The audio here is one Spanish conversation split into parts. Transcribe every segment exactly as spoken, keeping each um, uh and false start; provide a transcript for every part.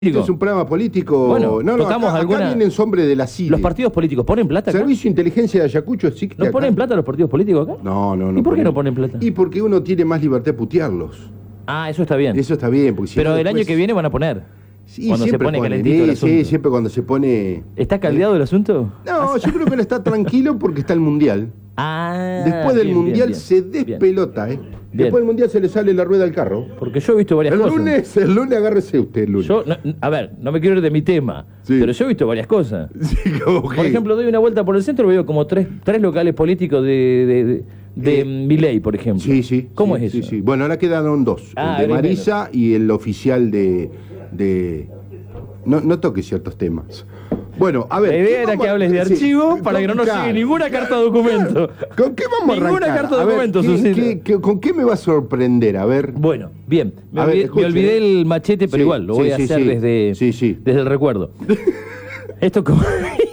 Este es un programa político. Bueno, no, no, tocamos acá, alguna... acá vienen hombres de la C I D E. ¿Los partidos políticos ponen plata acá? Servicio de Inteligencia de Ayacucho existe ¿No acá. ponen plata los partidos políticos acá? No, no, no. ¿Y por qué ponen- no ponen plata? Y porque uno tiene más libertad de putearlos. Ah, eso está bien. Eso está bien. Porque si Pero no el después- año que viene van a poner. Sí, cuando se siempre pone ponen, calentito el eh, sí, asunto. siempre cuando se pone... ¿Está caldeado el asunto? No, yo creo que ahora está tranquilo porque está el Mundial. Ah, Después del bien, Mundial bien, se bien. despelota, ¿eh? Bien. Después del Mundial se le sale la rueda al carro. Porque yo he visto varias El cosas. lunes, el lunes agárrese usted el lunes. Yo, no, a ver, no me quiero ir de mi tema, Sí. pero yo he visto varias cosas. Sí, como Por que- ejemplo, doy una vuelta por el centro y veo como tres, tres locales políticos de, de, de, de Eh, Milei, por ejemplo. Sí, sí. ¿Cómo sí, es eso? Sí, sí. Bueno, ahora quedaron dos. Ah, el de ahora hay Marisa y el oficial de... de... No, no toque ciertos temas. Bueno, a ver... La idea ¿qué era vamos que a- hables de sí, archivo para que no nos claro, llegue ninguna carta de documento. ¿Con qué vamos a Ninguna arrancar? carta de A ver, documento, ¿qué- Susana. qué- qué- ¿Con qué me va a sorprender? A ver... Bueno, bien. Me, A ver, olvidé, escuche, me olvidé eh. el machete, pero Sí, igual, lo sí, voy a sí, hacer sí. desde, Sí, sí. desde el recuerdo. Esto como...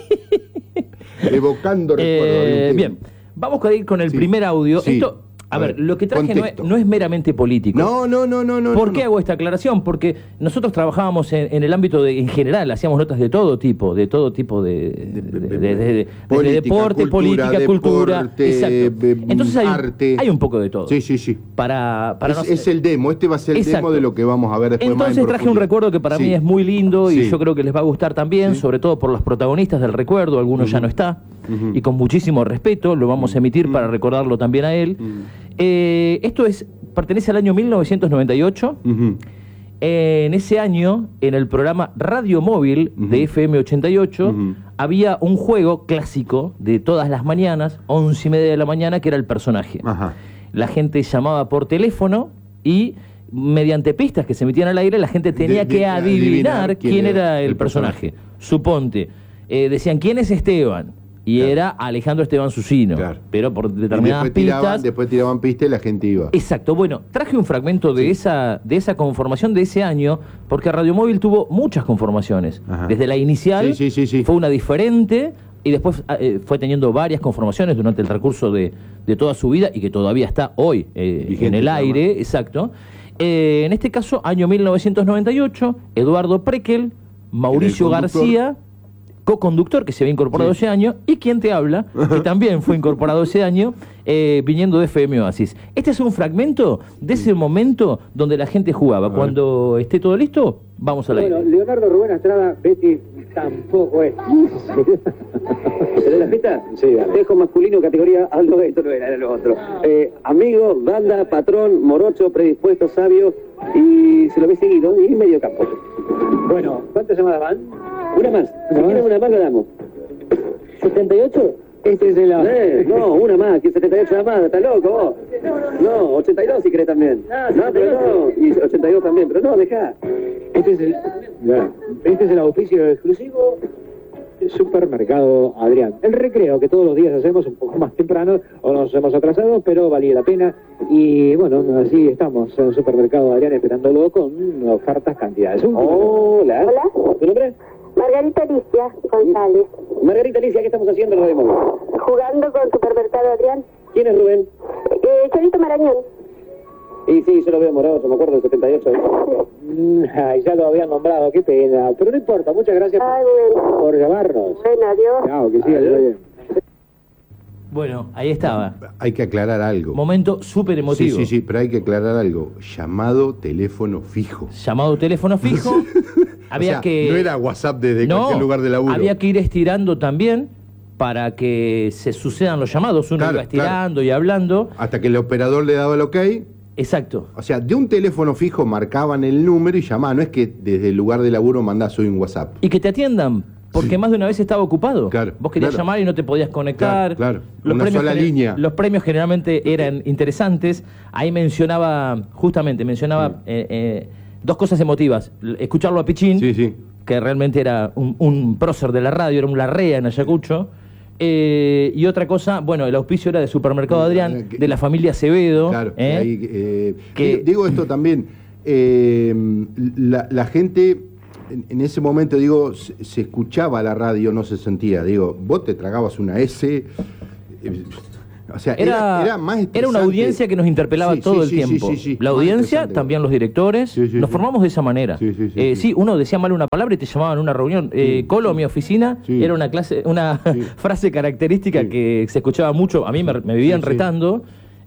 Evocando Eh, recuerdos de un bien, tiempo. vamos a ir con el Sí. primer audio. Sí. Esto, a, A ver, ver, lo que traje no es, contexto. no es meramente político. No, no, no, no, no. ¿Por no, qué no. hago esta aclaración? Porque nosotros trabajábamos en, en el ámbito de, en general, hacíamos notas de todo tipo, de todo tipo de, de, de- de- de- Política, desde deporte, cultura, política, cultura, deporte, exacto. eh, Entonces hay, un- arte. hay un poco de todo. Sí, sí, sí. Para, para Es, no- es el demo, este va a ser el Exacto. demo de lo que vamos a ver después más en Entonces traje un profundidad. recuerdo que para Sí. mí es muy lindo y Sí. yo creo que les va a gustar también, Sí. sobre todo por los protagonistas del recuerdo, algunos ya no está, Ujú. y con muchísimo respeto lo vamos a emitir para recordarlo también a él. Eh, esto es pertenece al año mil novecientos noventa y ocho. Ujú. Eh, en ese año, en el programa Radio Móvil de Ujú. F M ochenta y ocho, Ujú. había un juego clásico de todas las mañanas, once y media de la mañana, que era el personaje. Ajá. La gente llamaba por teléfono y mediante pistas que se emitían al aire, la gente tenía De- de- que adivinar, adivinar quién, era el personaje. Suponte, eh, decían, ¿quién es Esteban? Y Claro. era Alejandro Esteban Susino, Claro. pero por Y determinadas después tiraban, pistas... después tiraban pistas y la gente iba. Exacto, bueno, traje un fragmento de, esa, de esa conformación de ese año, porque Radio Móvil tuvo muchas conformaciones. Ajá. Desde la inicial Sí, sí, sí, sí. fue una diferente y después eh, fue teniendo varias conformaciones durante el recurso de, de toda su vida y que todavía está hoy eh, Vigente, en el nada aire, más. exacto. Eh, en este caso, año mil novecientos noventa y ocho, Eduardo Prekel, Mauricio Era el conductor. García, co-conductor que se había incorporado Sí. ese año, y quien te habla, que también fue incorporado ese año, eh, viniendo de F M Oasis. Este es un fragmento de ese momento donde la gente jugaba. ver. Cuando esté todo listo, vamos al Bueno, aire. Leonardo Rubén Estrada, Betty tampoco es. ¿Se de la fiesta? Sí, dale. Dejo masculino, categoría Aldo, esto no era, era lo otro. Eh, amigo, banda, patrón, morocho, predispuesto, sabio, y se lo ve seguido, y medio campo. Bueno, ¿cuántas llamadas van? Una más. Si quieren una más, la damos. ¿setenta y ocho? Este es el... Eh, no, una más, que setenta y ocho llamadas, ¿estás loco vos? No, ochenta y dos si querés también. No, pero no, y ochenta y dos también, pero no, dejá. Este es el... Este es el auspicio exclusivo del Supermercado Adrián. El recreo que todos los días hacemos un poco más temprano, o nos hemos atrasado, pero valía la pena. Y bueno, así estamos en el Supermercado Adrián esperándolo con ofertas cantidades. Hola. Hola. ¿Tu nombre? Margarita Alicia González, Margarita Alicia, ¿qué estamos haciendo en Radio Móvil? jugando con Supermercado Adrián. ¿Quién es Rubén? Eh, Cholito Marañón. Y sí, yo lo veo morado, me acuerdo del setenta y ocho. Mm, ay, ya lo habían nombrado, qué pena. Pero no importa, muchas gracias Ay, por, bueno. por llamarnos. Bueno, adiós. Chao, que siga todo bien. Bueno, ahí estaba. Hay que aclarar algo. Momento súper Sí, emotivo. sí, sí, pero hay que aclarar algo. Llamado teléfono fijo. Llamado teléfono fijo. Había O sea, que... no era WhatsApp desde No, cualquier lugar de laburo. había que ir estirando también para que se sucedan los llamados. Uno Claro, iba estirando y hablando. Hasta que el operador le daba el ok. Exacto. O sea, de un teléfono fijo marcaban el número y llamaban. No es que desde el lugar de laburo mandás hoy un WhatsApp. Y que te atiendan, porque Sí. más de una vez estaba ocupado. Claro, Vos querías claro. llamar y no te podías conectar. Claro, claro. Una premios sola gener- línea. Los premios generalmente eran interesantes. Ahí mencionaba, justamente, mencionaba eh, eh, dos cosas emotivas. L- Escucharlo a Pichín, Sí, sí. que realmente era un, un prócer de la radio, era un larrea en Ayacucho. Eh, y otra cosa, bueno, el auspicio era de Supermercado Adrián, de la familia Acevedo. Claro, que ¿eh? ahí, eh, Que- digo, digo esto también, eh, la, la gente en, en ese momento, digo, se, se escuchaba la radio, no se sentía, digo, vos te tragabas una S, eh, O sea, era, era, era más era una audiencia que nos interpelaba sí, todo sí, el sí, tiempo. sí, sí, sí, la audiencia, también los directores, sí, sí, nos sí. formamos de esa manera. Sí, sí, sí, eh, sí. sí, uno decía mal una palabra y te llamaban a una reunión. Eh, Sí, Colo, sí. mi oficina, Sí. era una clase, una Sí. frase característica Sí. que se escuchaba mucho. A mí me, me vivían Sí, sí. retando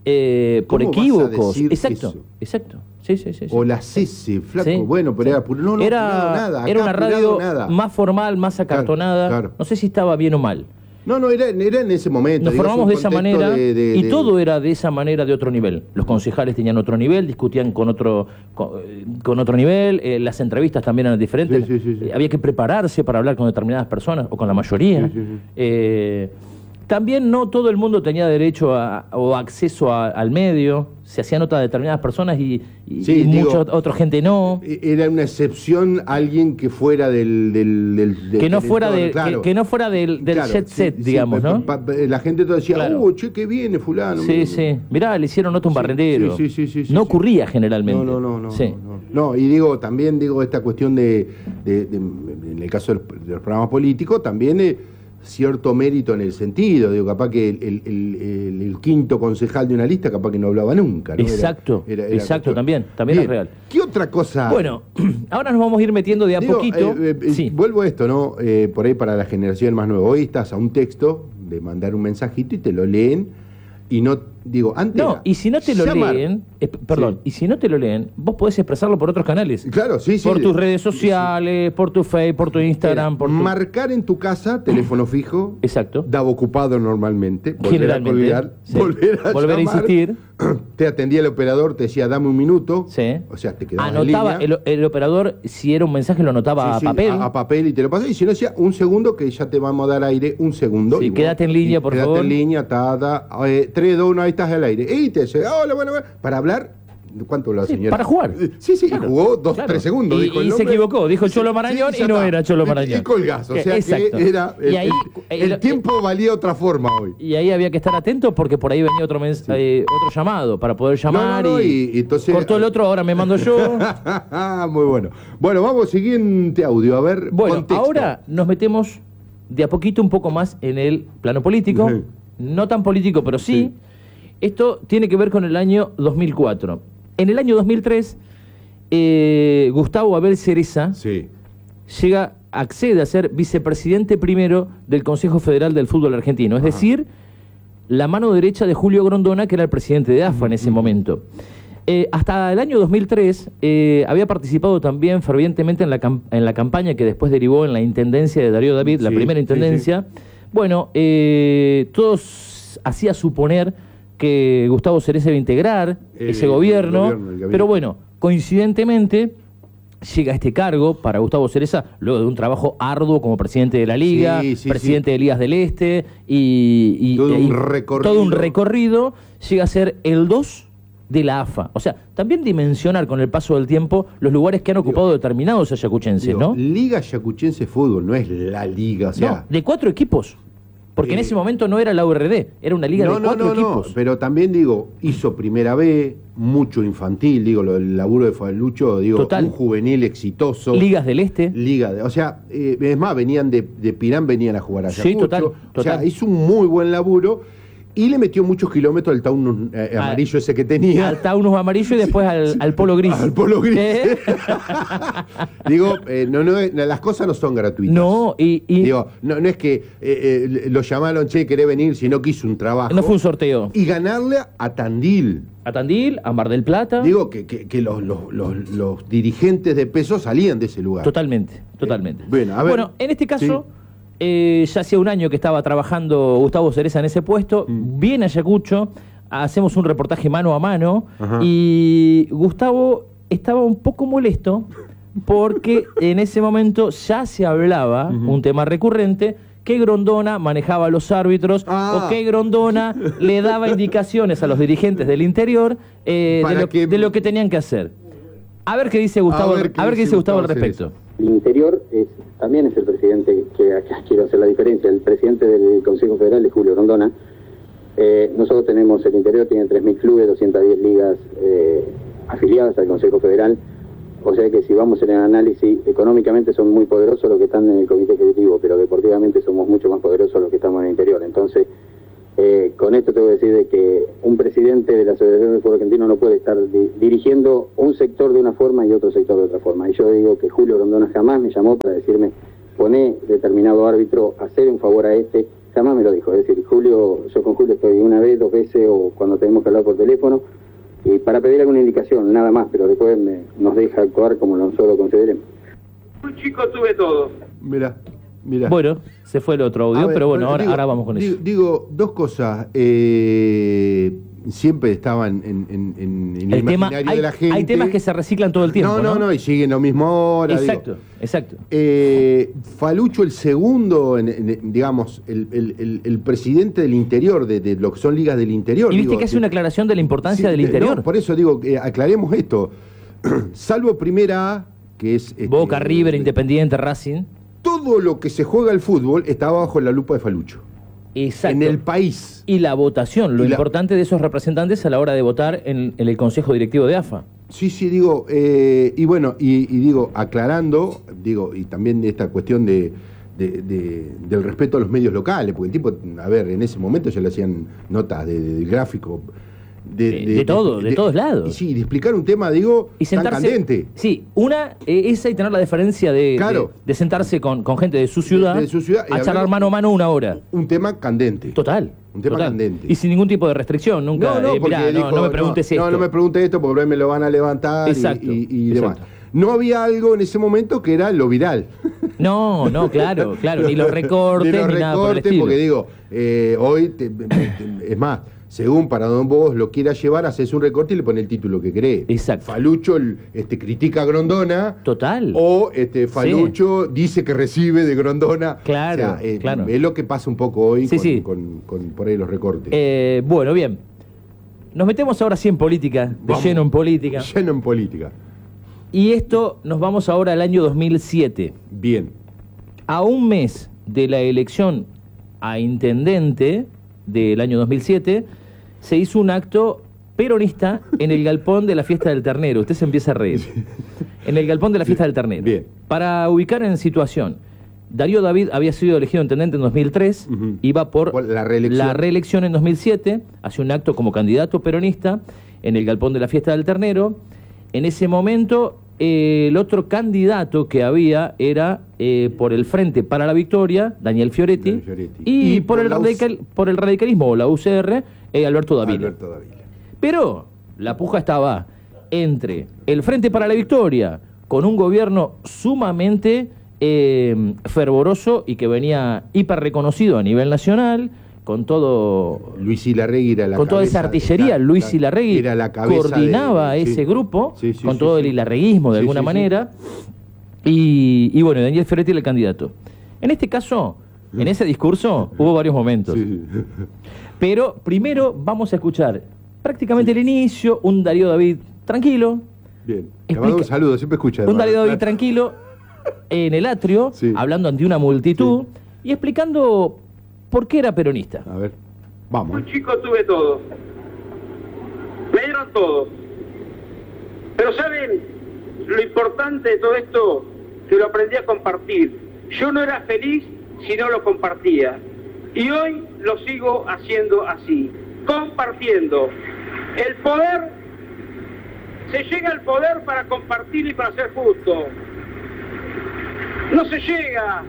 eh, por ¿Cómo vas a equívocos. decir Exacto, eso? exacto. Sí, sí, sí, sí. O la Cese, flaco. Sí, Bueno, pero sí. era apurado. No, no, era, apurado nada. era Acá una apurado radio nada. más formal, más acartonada. Claro, claro. No sé si estaba bien o mal. No, no, era, era en ese momento. Nos digo, formamos es de un esa contexto manera de- de- y de- todo era de esa manera de otro nivel. Los concejales tenían otro nivel, discutían con otro con, eh, con otro nivel, eh, las entrevistas también eran diferentes. Sí, sí, sí, sí. Eh, había que prepararse para hablar con determinadas personas o con la mayoría. Sí, sí, sí. Eh, también no todo el mundo tenía derecho a, o acceso a- al medio. Se hacía nota de determinadas personas y, y, Sí, y digo, mucha otra gente no. Era una excepción alguien que fuera del... del, del- del- Que no del fuera, entorno, de, claro. que, que no fuera del, del Claro, jet sí, set, sí, digamos, pa- ¿no? pa- pa- la gente todo decía, Claro. oh, che, qué viene fulano. Sí, sí. Mirá, le hicieron nota a un Sí, barrendero. sí, sí, sí, sí, no sí. ocurría generalmente. No, no, no, no, Sí. no, no. No, y digo, también digo esta cuestión de, de- de- en el caso de los, de los programas políticos, también eh, cierto mérito en el sentido, digo, capaz que el, el- el- el- el quinto concejal de una lista capaz que no hablaba nunca, ¿no? Era- Exacto, era- era exacto, cuestión. también, también Bien, es real. ¿Qué otra cosa? Bueno, ahora nos vamos a ir metiendo de a Digo, poquito. eh, eh, sí. Vuelvo a esto, ¿no? Eh, por ahí para la generación más nueva. Hoy estás a un texto de mandar un mensajito y te lo leen y no, digo, antes No, era y si no te lo llamar. leen, eh, perdón, Sí. y si no te lo leen, vos podés expresarlo por otros canales. Claro, sí, sí. Por tus redes sociales, por tu Facebook, por tu Instagram, Era por tu... marcar en tu casa, teléfono fijo, Exacto. daba ocupado normalmente, volver Generalmente, a colgar, sí. volver a Volver a llamar, insistir. te atendía el operador, te decía dame un minuto, Sí. o sea, te quedabas Anotaba, en línea. el, el operador, si era un mensaje, lo anotaba Sí, sí, a papel. A, a papel y te lo pasaba, y si no decía un segundo que ya te vamos a dar aire, un segundo. Sí, y vos- quédate en línea, y por quédate favor. en línea, ta, ta, eh, tres, dos, uno, ahí estás al aire. Y te dice, hola, bueno, bueno, para hablar. ¿Cuánto habló la Sí, señora? para jugar. Sí, sí, Claro, y jugó dos, claro. tres segundos. Y- dijo el y se nombre. equivocó, dijo Cholo Marañón ya y no está. era Cholo Marañón. Y colgás, o sea Exacto. que era. El, Y ahí- el- el el- tiempo valía otra forma hoy. Y ahí había que estar atento porque por ahí venía otro mens- eh, otro llamado para poder llamar No, no, no, y, y- y entonces- cortó el otro, ahora me mando yo. Muy bueno. Bueno, vamos, siguiente audio. A ver, Bueno, contexto. ahora nos metemos de a poquito un poco más en el plano político, Ujú. no tan político, pero sí. Sí. Esto tiene que ver con el año dos mil cuatro. En el año dos mil tres, eh, Gustavo Abel Cereza Sí. llega, accede a ser vicepresidente primero del Consejo Federal del Fútbol Argentino, es decir, la mano derecha de Julio Grondona, que era el presidente de A F A en ese momento. Eh, hasta el año dos mil tres eh, había participado también fervientemente en la, cam- en la campaña que después derivó en la intendencia de Darío David, la Sí, primera sí, intendencia. Bueno, eh, todos hacía suponer que Gustavo Cereza iba a integrar Eh, ese el gobierno, gobierno, el gabinete. pero bueno, coincidentemente llega a este cargo para Gustavo Cereza luego de un trabajo arduo como presidente de la Liga, Sí, sí, presidente sí. de Ligas del Este y, y- Todo un y- recorrido. todo un recorrido, llega a ser el dos de la A F A. O sea, también dimensionar con el paso del tiempo los lugares que han ocupado determinados ayacuchenses, Digo, ¿no? Liga Yacuchense Fútbol, no es la liga, o sea. No, de cuatro equipos. Porque en Eh, ese momento no era la U R D, era una liga no, de no, cuatro no, no, equipos. pero también digo, hizo primera B, mucho infantil, digo, lo, el laburo de Falucho, digo, Total. un juvenil exitoso. Ligas del Este. Liga, de- o sea, eh, es más, venían de, de Pirán, venían a jugar a Sí, Ayacucho. total, O sea, total. hizo un muy buen laburo y le metió muchos kilómetros al taunus eh, A- amarillo ese que tenía. Al Taunus amarillo y después al, al Polo Gris. Al Polo Gris. ¿Eh? Digo, eh, no, no, las cosas no son gratuitas. No, y, y Digo, no, no es que eh, eh, lo llamaron, che, querés venir, sino que hizo un trabajo. no fue un sorteo. Y ganarle a Tandil. A Tandil, a Mar del Plata. Digo que, que- que los, los- los- los dirigentes de peso salían de ese lugar. Totalmente, totalmente. bueno, a ver. Bueno, en este caso, eh, ya hacía un año que estaba trabajando Gustavo Cereza en ese puesto, Mm. viene a Ayacucho, hacemos un reportaje mano a mano, Ajá. y Gustavo estaba un poco molesto porque en ese momento ya se hablaba, un tema recurrente, que Grondona manejaba a los árbitros Ah. o que Grondona le daba indicaciones a los dirigentes del interior eh, de, Para lo, que- de lo que tenían que hacer. A ver qué dice Gustavo, A ver qué a ver qué dice dice Gustavo al Gustavo respecto. El interior es, también es el presidente, que acá quiero hacer la diferencia, el presidente del Consejo Federal es Julio Grondona. Eh, nosotros tenemos, el interior tiene tres mil clubes, doscientas diez ligas eh, afiliadas al Consejo Federal, o sea que si vamos en el análisis, económicamente son muy poderosos los que están en el comité ejecutivo, pero deportivamente somos mucho más poderosos los que estamos en el interior. Entonces, Eh, con esto te voy a decir de que un presidente de la Asociación del Fútbol Argentino no puede estar di dirigiendo un sector de una forma y otro sector de otra forma. Y yo digo que Julio Grondona jamás me llamó para decirme, poné determinado árbitro, hacer un favor a este, jamás me lo dijo. Es decir, Julio, yo con Julio estoy una vez, dos veces o cuando tenemos que hablar por teléfono, y para pedir alguna indicación, nada más, pero después me, nos deja actuar como nosotros consideremos. Un chico tuve todo. Mira, mira. Bueno, se fue el otro audio, A ver, pero bueno, ahora, digo, ahora vamos con digo, eso. Digo, dos cosas. Eh, siempre estaban en, en, en, en el, El tema, imaginario hay, de la gente. hay temas que se reciclan todo el tiempo, No, ¿no? no, no, y siguen lo mismo ahora. Exacto, digo. exacto. Eh, Falucho, el segundo, en, en, digamos, el, el, el, el presidente del interior, de, de lo que son ligas del interior. Y viste digo, que hace de, una aclaración de la importancia sí, del de- interior. no, por eso digo, eh, aclaremos esto. Salvo Primera A, que es... este, Boca, River, Independiente, Racing. todo lo que se juega al fútbol está bajo la lupa de Falucho. Exacto. En el país. Y la votación, lo Y la- importante de esos representantes a la hora de votar en, en el Consejo Directivo de A F A. Sí, sí, digo, eh, y bueno, y, y digo, aclarando, digo, y también de esta cuestión de, de- de- del respeto a los medios locales, porque el tipo, a ver, en ese momento ya le hacían notas de, de- del gráfico. De, De- de todo, de todos lados. Y sí, de explicar un tema, digo, Y tan sentarse. candente. Sí, una, eh, esa y tener la deferencia de, Claro. de, de sentarse con, con gente de su ciudad, De- de su ciudad, y a charlar hablando- mano a mano una hora. Un tema candente. Total. Un tema total. candente. Y sin ningún tipo de restricción, nunca. No, no, eh, porque mirá, no, dijo, no me preguntes no, esto. No, no me preguntes esto porque me lo van a levantar y- Exacto, y, y demás. exacto. No había algo en ese momento que era lo viral. No, no, claro, claro. Ni los recortes, Ni los ni nada por el recortes, estilo. porque digo, eh, hoy, te- te- te- es más, según para donde vos lo quieras llevar, haces un recorte y le pones el título que querés. Exacto. Falucho el- este, critica a Grondona. Total. O este, Falucho dice que recibe de Grondona. Claro, O sea, eh, claro. Es lo que pasa un poco hoy Sí, con, sí. con- con por ahí los recortes. Eh, bueno, bien. Nos metemos ahora sí en política, de Vamos. lleno en política. Lleno en política. Y esto nos vamos ahora al año dos mil siete. Bien. A un mes de la elección a intendente del año dos mil siete, se hizo un acto peronista en el galpón de la Fiesta del Ternero. Usted se empieza a reír. En el galpón de la Fiesta del Ternero. Bien. Para ubicar en situación, Darío David había sido elegido intendente en dos mil tres, Ujú. iba por, Por la reelección. la reelección en dos mil siete, hace un acto como candidato peronista en el galpón de la Fiesta del Ternero. En ese momento, eh, el otro candidato que había era eh, por el Frente para la Victoria, Daniel Fioretti, Daniel Fioretti. y, Y por, por el la U C- radical- por el radicalismo o la U C R, eh, Alberto Davila. Alberto Davila. Pero la puja estaba entre el Frente para la Victoria, con un gobierno sumamente eh, fervoroso y que venía hiper reconocido a nivel nacional, con todo... Luis Ilarregui era la con toda esa cabeza de- artillería, la- Luis la- Ilarregui era la cabeza coordinaba de- ese sí. grupo Sí, sí, con sí, todo sí. el ilarreguismo de Sí, alguna sí, sí. manera. Y, y bueno, Daniel Fioretti era el candidato. En este caso, en ese discurso, hubo varios momentos. Sí. Pero primero vamos a escuchar prácticamente el inicio, un Darío David tranquilo, Bien. Le Explica- mando un saludo, siempre escucha. un Darío hermano. David tranquilo en el atrio, Sí. hablando ante una multitud y explicando por qué era peronista. A ver, vamos. Un chico tuve todo. Me dieron todo. Pero ¿saben lo importante de todo esto? Que lo aprendí a compartir. Yo no era feliz si no lo compartía. Y hoy lo sigo haciendo así, compartiendo. El poder, se llega al poder para compartir y para ser justo. No se llega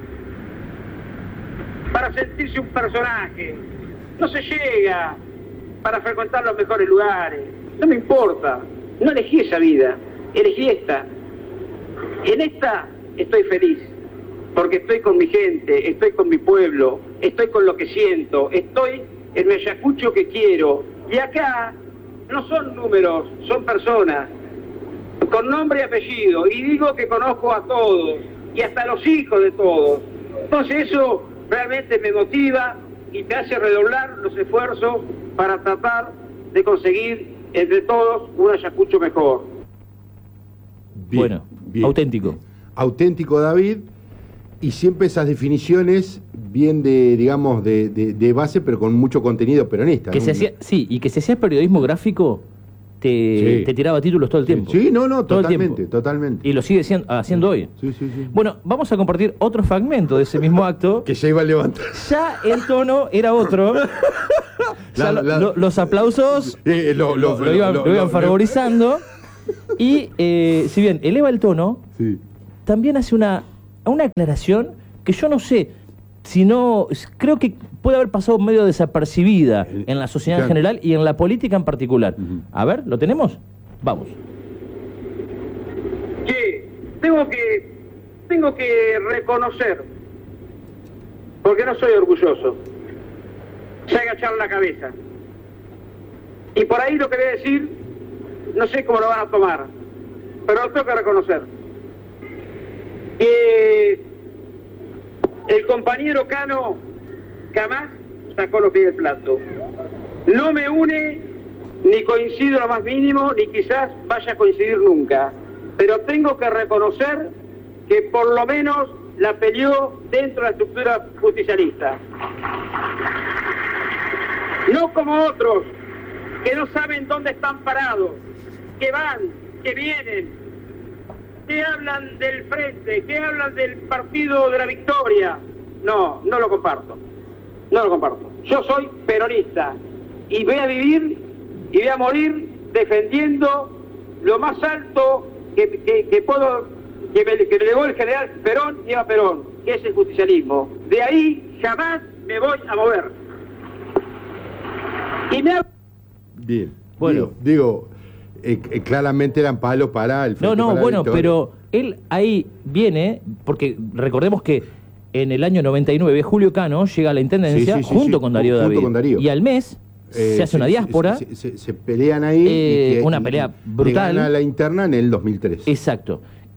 para sentirse un personaje. No se llega para frecuentar los mejores lugares. No me importa. No elegí esa vida. Elegí esta. En esta estoy feliz. Porque estoy con mi gente, estoy con mi pueblo, estoy con lo que siento, estoy en el Ayacucho que quiero. Y acá no son números, son personas, con nombre y apellido. Y digo que conozco a todos, y hasta a los hijos de todos. Entonces eso realmente me motiva y te hace redoblar los esfuerzos para tratar de conseguir entre todos un Ayacucho mejor. Bien, bueno, bien. auténtico. Auténtico David, y siempre esas definiciones bien de, digamos, de, de- de base, pero con mucho contenido peronista. Que ¿no? se hacía, sí, y que se hacía periodismo gráfico te, Sí. te tiraba títulos todo el tiempo. Sí, no, no, Todo el totalmente, tiempo. totalmente. Y lo sigue haciendo, haciendo hoy. Sí, sí, sí. Bueno, vamos a compartir otro fragmento de ese mismo acto. Que ya iba a levantar. Ya el tono era otro. Ya La- lo- la- lo- los aplausos Eh, lo, lo, lo iban, lo iban favorizando. Y eh, si bien eleva el tono, Sí. también hace una, una aclaración que yo no sé, si no, creo que puede haber pasado medio desapercibida en la sociedad en Claro. general y en la política en particular. Ujú. A ver, ¿lo tenemos? Vamos. que tengo que tengo que reconocer, porque no soy orgulloso, sé agachar la cabeza. Y por ahí lo que voy a decir, no sé cómo lo van a tomar, pero lo tengo que reconocer. Que el compañero Cano jamás sacó los pies del plato. No me une, ni coincido lo más mínimo, ni quizás vaya a coincidir nunca. Pero tengo que reconocer que por lo menos la peleó dentro de la estructura justicialista. No como otros, que no saben dónde están parados, que van, que vienen, que hablan del frente, que hablan del partido de la victoria. No, no lo comparto. No lo comparto. Yo soy peronista y voy a vivir y voy a morir defendiendo lo más alto que, que, que puedo, que me, que me legó el general Perón y Eva Perón, que es el justicialismo. De ahí jamás me voy a mover. Y me ha... Bien. Bueno. Digo, digo, eh, eh, claramente eran palos para el No, Frente no, para la bueno, Victoria. pero él ahí viene, porque recordemos que en el año noventa y nueve Julio Cano llega a la Intendencia Sí, sí, sí, junto sí, con Darío junto David. con Darío. Y al mes Eh, se hace una diáspora. Se, se- se pelean ahí. Eh, y que- una y- pelea y brutal. gana la interna en el dos mil tres. Exacto.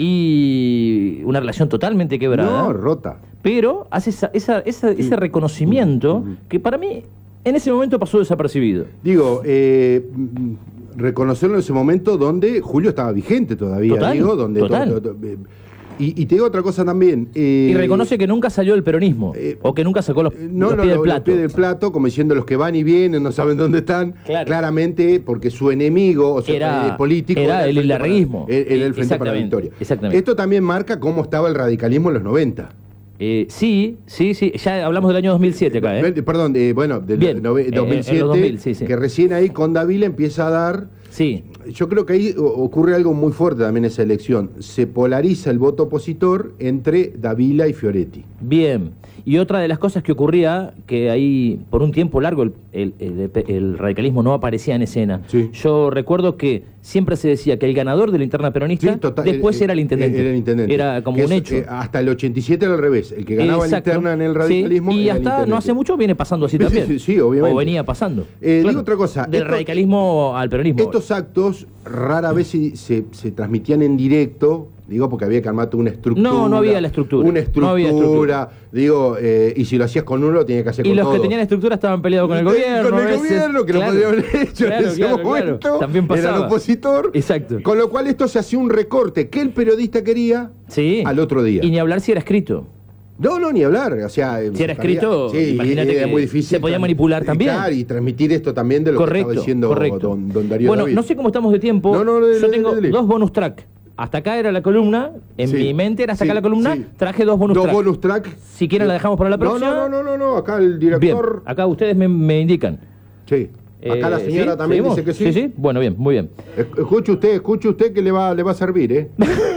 Y una relación totalmente quebrada. No, rota. Pero hace esa, esa- esa- ese reconocimiento que para mí en ese momento pasó desapercibido. Digo, eh, mm, reconocerlo en ese momento donde Julio estaba vigente todavía, Total, digo, donde total. to- to- to- eh, y, y te digo otra cosa también. eh, Y reconoce que nunca salió del peronismo. eh, o que nunca sacó los, eh, no, los no, pies del lo- plato. los pies del plato, como diciendo los que van y vienen, no saben dónde están. Claro. Claramente, porque su enemigo, o sea, Era- eh, político, era el Frente larguismo. para- Era el Frente para la Exactamente, Victoria. exactamente. Esto también marca cómo estaba el radicalismo en los noventa. Eh, sí, sí, sí. Ya hablamos del año dos mil siete acá, ¿eh? Ven- Perdón, eh, bueno, del Bien, nove- eh, en dos mil siete, los dos mil, sí, sí. que recién ahí con Dávila empieza a dar. Sí. Yo creo que ahí o- ocurre algo muy fuerte también en esa elección. Se polariza el voto opositor entre Dávila y Fioretti. Bien. Y otra de las cosas que ocurría, que ahí por un tiempo largo el, el- el- el radicalismo no aparecía en escena. Sí. Yo recuerdo que siempre se decía que el ganador de la interna peronista Sí, total, después eh, era el intendente. Era el intendente. Era como Que un eso, hecho. eh, hasta el ochenta y siete era al revés. El que ganaba Exacto. la interna en el Sí, radicalismo y era el hasta no intendente. hace mucho viene pasando así Sí, también. sí, sí, obviamente. O venía pasando. Eh, digo otra cosa, Del esto- radicalismo al peronismo. Estos actos rara vez se, se- se transmitían en directo, digo, porque había que armar toda una estructura. No, no había la estructura. Una No estructura, había estructura. digo, eh, y si lo hacías con uno, lo tenías que hacer Y con los que todos. tenían estructura estaban peleados con el Con gobierno. el a veces. gobierno, que Claro. lo podían haber hecho Claro, en ese claro, claro. momento. También Era el pasaba. opositor. Exacto. Con lo cual esto se hacía un recorte que el periodista quería Sí. al otro día. Y ni hablar si era escrito. No, no, ni hablar. O sea, Si era se sabía- escrito, sí, imagínate era que muy difícil. se podía tran- manipular también. Claro, y transmitir esto también de lo Correcto, que estaba diciendo correcto. don, don Darío Bueno, David. no sé cómo estamos de tiempo. No, no, dale, Yo dale, tengo dale. dos bonus track. Hasta acá era la columna, en Sí, mi mente era hasta sí, acá la columna, sí. traje dos bonus Dos track. bonus track. Si quieren la dejamos para la No, próxima. No, no, no, no, no, acá el Bien, director. acá ustedes me, me indican. Sí. Acá la Eh, señora ¿sí? también ¿Seguimos? dice que sí. Sí, sí. Bueno, bien, muy bien. Es- Escuche usted, escuche usted que le va, le va a servir, ¿eh?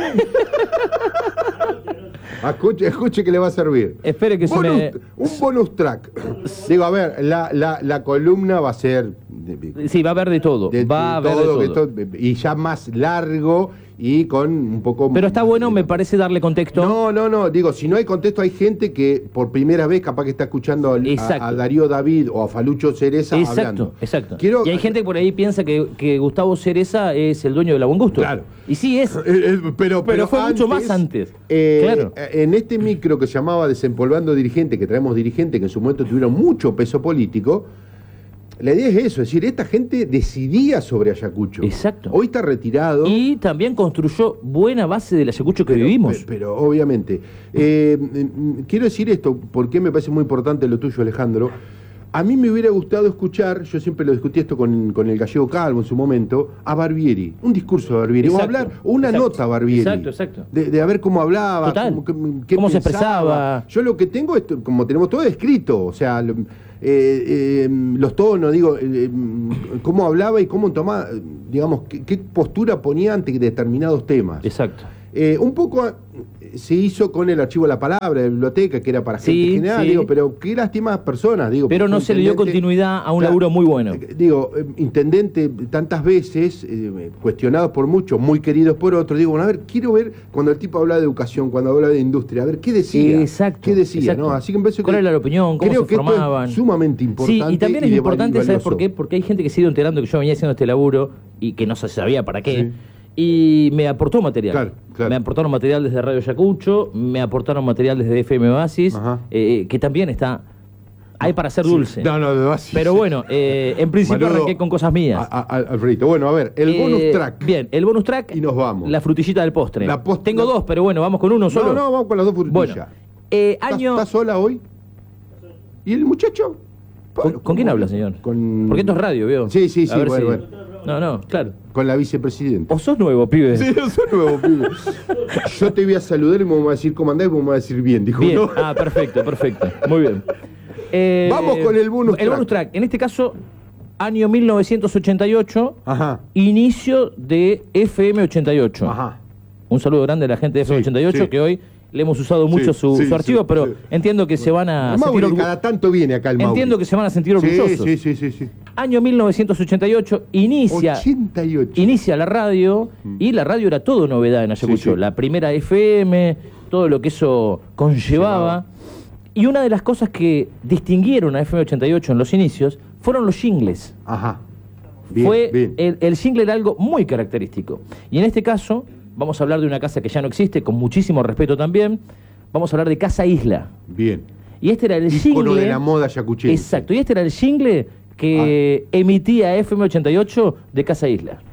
escuche, escuche que le va a servir. Espere que se Bonus- me... Un bonus track. Digo, a ver, la, la, la columna va a ser de, Sí, va a haber de todo. de- va a de haber todo, de que todo. esto- y ya más largo y con un poco... Pero está más bueno, de- me parece darle contexto. No, no, no, digo, si no hay contexto, hay gente que por primera vez capaz que está escuchando al- Exacto. a, a Darío David o a Falucho Cereza Exacto, hablando. exacto. Quiero- Y hay gente que por ahí piensa que, que Gustavo Cereza es el dueño de la Buen Gusto. Claro. Y sí es. Eh, eh, pero, Pero fue mucho más antes. eh, Claro. En este micro que se llamaba Desempolvando Dirigentes, que traemos dirigentes que en su momento tuvieron mucho peso político, la idea es eso, es decir, esta gente decidía sobre Ayacucho. Exacto. Hoy está retirado. Y también construyó buena base del Ayacucho que pero, vivimos. pe- Pero, obviamente. Eh, mm, quiero decir esto, porque me parece muy importante lo tuyo, Alejandro. A mí me hubiera gustado escuchar, yo siempre lo discutí esto con, con el gallego Calvo en su momento, a Barbieri, un discurso de Barbieri, Exacto, o hablar, o una exacto, nota a Barbieri. exacto, exacto. De, de a ver cómo hablaba, Total. cómo, qué, qué Cómo se pensaba. expresaba. Yo lo que tengo es, como tenemos todo escrito, o sea, lo- eh, eh, los tonos, digo, eh, eh, cómo hablaba y cómo tomaba, digamos, qué, qué postura ponía ante determinados temas. Exacto. Eh, un poco eh, se hizo con el archivo de la palabra de la biblioteca, que era para Sí, gente general, sí. digo, pero qué lástima personas, digo. Pero porque no un se le dio intendente- continuidad a un Claro, laburo muy bueno. eh, Digo, eh, intendente tantas veces, eh, cuestionados por muchos, muy queridos por otros, digo, bueno, a ver, quiero ver cuando el tipo habla de educación, cuando habla de industria, a ver, ¿qué decía? Exacto, ¿Qué decía? exacto. ¿No? Así que me parece ¿Cuál que- era la opinión? ¿Cómo creo se que esto formaban? es sumamente importante. Sí, y también es de importante, valioso. ¿sabes por qué? Porque hay gente que se ha ido enterando que yo venía haciendo este laburo y que no se sabía para qué. Sí. Y me aportó material. Claro, claro. Me aportaron material desde Radio Yacucho, me aportaron material desde F M Oasis, Ajá. eh, que también está... Hay para hacer dulce. No, no, no, así- Pero bueno, eh, en principio Manudo, arranqué con cosas mías. a- a- Alfredito, bueno, a ver, el Eh, bonus track. Bien, el bonus track. Y nos vamos. La frutillita del postre. La post- Tengo la- dos, pero bueno, vamos con uno solo. No, no, vamos con las dos frutillas. Bueno, eh, ¿Estás- año... ¿Estás sola hoy? ¿Y el muchacho? ¿Con, con quién habla, señor? Con... Porque esto es radio, ¿veo? Sí, sí, sí, A ver bueno, si- bueno. No, no, claro. Con la vicepresidenta. ¿O sos nuevo, pibe? Sí, yo soy nuevo, pibe. Yo te voy a saludar y me voy a decir cómo andás y me voy a decir bien, dijo. Bien. ¿no? Ah, perfecto, perfecto. Muy bien. Eh, Vamos con el bonus El track. bonus track. En este caso, año mil novecientos ochenta y ocho, Ajá, inicio de F M ochenta y ocho. ajá. Un saludo grande a la gente de F M ochenta y ocho, Sí, sí. que hoy le hemos usado mucho Sí, su, sí, su archivo, sí, pero sí. entiendo que se van a El sentir Mauri orgu- cada tanto viene acá el Mauri. Entiendo que se van a sentir orgullosos. Sí, sí, sí, sí, sí. Año mil novecientos ochenta y ocho, inicia, ochenta y ocho. inicia la radio, y la radio era todo novedad en Ayacucho. Sí, sí. La primera F M, todo lo que eso conllevaba. Y una de las cosas que distinguieron a F M ochenta y ocho en los inicios fueron los jingles. Ajá. Bien, Fue bien. El, el jingle era algo muy característico. Y en este caso, vamos a hablar de una casa que ya no existe, con muchísimo respeto también. Vamos a hablar de Casa Isla. Bien. Y este era el Ícono jingle. de la moda yacuchense. Exacto. Y este era el jingle que emitía F M ochenta y ocho de Casa Isla.